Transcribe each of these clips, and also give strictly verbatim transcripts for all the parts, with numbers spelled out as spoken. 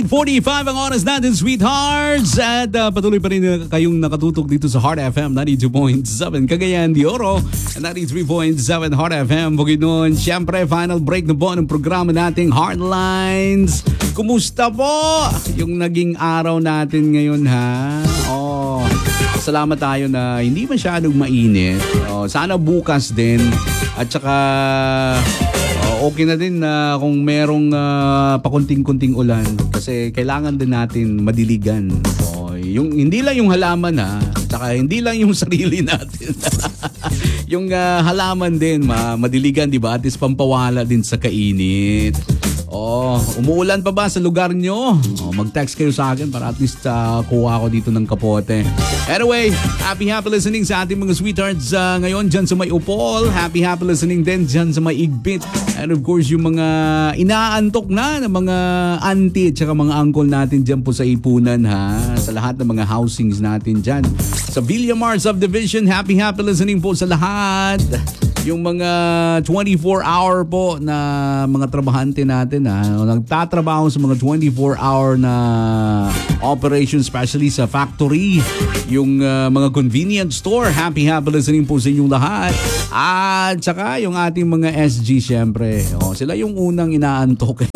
eight forty-five ang oras natin, sweethearts. At uh, patuloy pa rin uh, kayong nakatutok dito sa Heart F M ninety-two point seven Cagayan de Oro, ninety-three point seven Heart F M Bukidnon. Siyempre, final break na po ng programa nating Heartlines. Kumusta po yung naging araw natin ngayon, ha? Oh, salamat tayo na hindi masyadong mainit. Oh, sana bukas din. At saka uh, okay na din na uh, kung merong uh, pakunting-kunting ulan kasi kailangan din natin madiligan. Oh, yung hindi lang yung halaman, ha, at saka hindi lang yung sarili natin. Yung uh, halaman din ma madiligan, di ba? At is pampawala din sa kainit. Oh, umuulan pa ba sa lugar nyo? Oh, mag-text kayo sa akin para at least uh, kuha ko dito ng kapote. Anyway, happy happy listening sa ating mga sweethearts uh, ngayon dyan sa may Upol. Happy happy listening din dyan sa may Igbit. And of course, yung mga inaantok na ng mga auntie at saka mga uncle natin dyan po sa Ipunan, ha? Sa lahat ng mga housings natin dyan. Sa Villamar Subdivision, happy happy listening po sa lahat. Yung mga twenty-four hour po na mga trabahante natin, ha, nagtatrabaho sa mga twenty-four hour na operation, especially sa factory, yung uh, mga convenience store. Happy happy listening po sa inyong lahat. At saka yung ating mga S G, syempre. O, sila yung unang inaantok.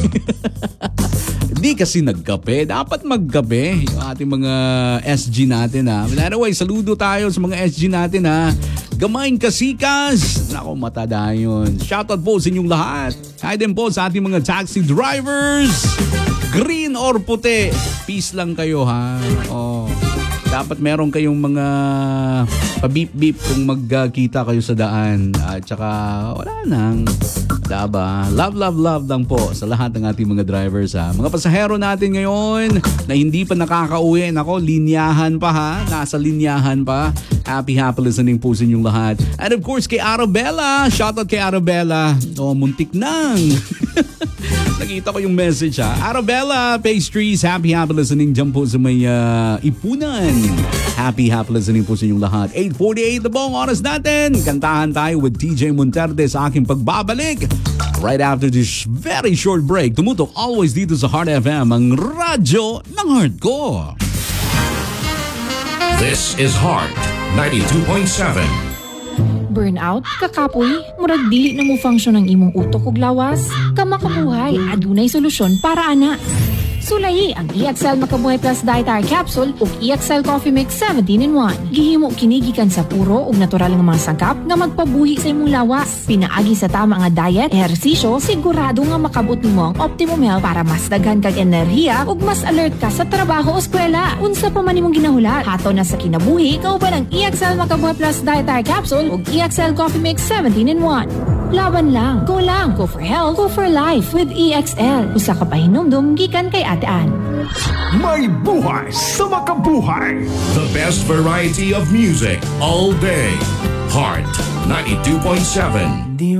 Hindi kasi nagkape. Dapat magkape yung ating mga S G natin, ha. Anyway, saludo tayo sa mga S G natin, ha. Gamain kasikas. Nako, matada yun. Shoutout po sa inyong lahat. Hi din po sa ating mga taxi drivers. Green or puti, peace lang kayo, ha. Oh, dapat meron kayong mga pabip-bip kung magkita kayo sa daan. At saka wala nang, diba? Love, love, love lang po sa lahat ng ating mga drivers, ha. Mga pasahero natin ngayon na hindi pa nakakauwi, nako, linyahan pa, ha. Nasa linyahan pa. Happy, happy listening po sa inyong lahat. And of course, kay Arabella. Shoutout kay Arabella. Oh, muntik nang. Nakita ko yung message, ha. Arabella Pastries, happy, happy listening dyan po sa may uh, Ipunan. Happy, happy listening po sa inyong lahat. eight forty-eight na buong oras natin. Kantahan tayo with T J Monterde sa aking pagbabalik. Right after this very short break, tumutok always dito sa Heart F M, ang radyo ng heart ko. This is Heart ninety-two point seven. Burnout, kakapoy, murag dili na mo function ang imong utok ug lawas. Kamakabuhay, adunay solusyon para ana. Sulayi ang E X L Makabuhay Plus Dietary Capsule ug E X L Coffee Mix seventeen in one. Gihimo kini gikan sa puro ug natural nga mga sangkap nga magpabuhi sa imong lawas. Pinaagi sa tama nga diet, ehersisyo, sigurado nga makabot nimo ang optimum health para mas daghan kag enerhiya ug mas alert ka sa trabaho o eskwela. Unsa pa man imong ginahulat, hato na sa kinabuhi kauban ang E X L Makabuhay Plus Dietary Capsule ug E X L Coffee Mix seventeen in one. Laban lang, go lang, go for health, go for life with E X L. Usa ka pahinumdum gikan kay Ate Ann. May buhay sa makabuhay. The best variety of music all day. Heart ninety-two point seven.